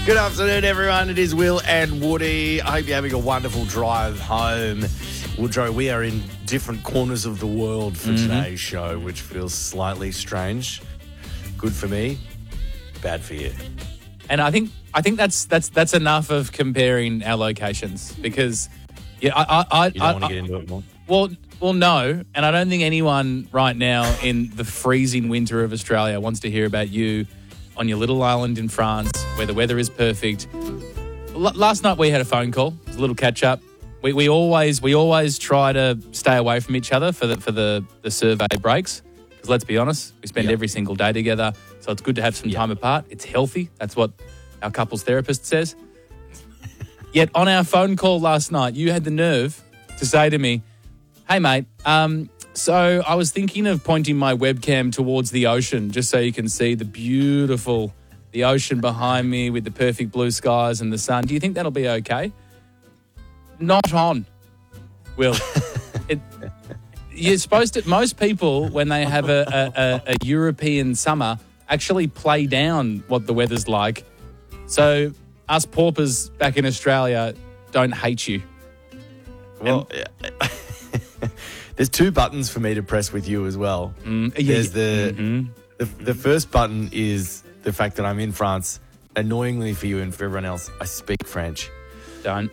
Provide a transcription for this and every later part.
Good afternoon, everyone. It is Will and Woody. I hope you're having a wonderful drive home. Woodrow, we are in different corners of the world for today's show, which feels slightly strange. Good for me, bad for you. And I think that's enough of comparing our locations because You don't want to get into it more? Well, no, and I don't think anyone right now in the freezing winter of Australia wants to hear about you on your little island in France where the weather is perfect. Last night we had a phone call, it was a little catch up. We always try to stay away from each other for the survey breaks because let's be honest, we spend every single day together, so it's good to have some time apart. It's healthy. That's what our couples therapist says. Yet on our phone call last night, you had the nerve to say to me, "Hey mate, so I was thinking of pointing my webcam towards the ocean just so you can see the ocean behind me with the perfect blue skies and the sun. Do you think that'll be okay?" Not on, Will. You're supposed to. Most people, when they have a European summer, actually play down what the weather's like. So us paupers back in Australia don't hate you. Well, there's two buttons for me to press with you as well. There's the first button is the fact that I'm in France. Annoyingly for you and for everyone else, I speak French. Don't.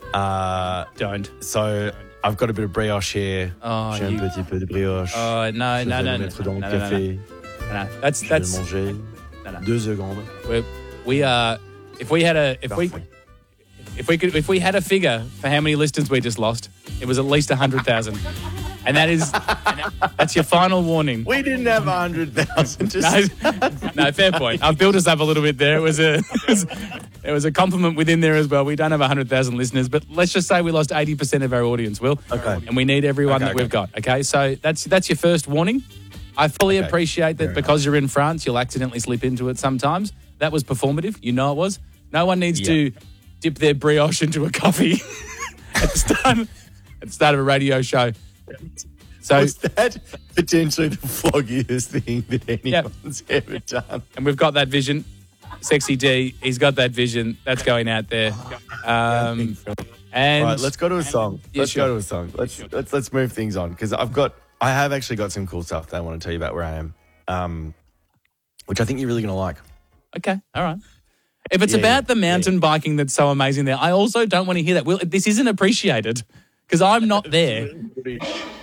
So I've got a bit of brioche here. Oh, J'ai un petit peu de brioche. Oh, no. Je vais le mettre dans le café. No. That's Je vais manger. No. 2 secondes. We are. If we had a figure for how many listeners we just lost, it was at least 100,000. And that's your final warning. We didn't have 100,000. No, fair point. I've built us up a little bit there. It was a compliment within there as well. We don't have 100,000 listeners, but let's just say we lost 80% of our audience, Will. Okay. And we need everyone that we've got. Okay, so that's your first warning. I fully appreciate that because you're in France, you'll accidentally slip into it sometimes. That was performative. You know it was. No one needs to dip their brioche into a coffee at the start of a radio show. So was that potentially the floggiest thing that anyone's ever done? And we've got that vision. Sexy D, he's got that vision. That's going out there. And right, let's go to a song. Let's sure. go to a song. Let's move things on because I have actually got some cool stuff that I want to tell you about where I am, which I think you're really going to like. Okay, all right. If it's about the mountain biking that's so amazing there, I also don't want to hear that. Will, this isn't appreciated because I'm not there.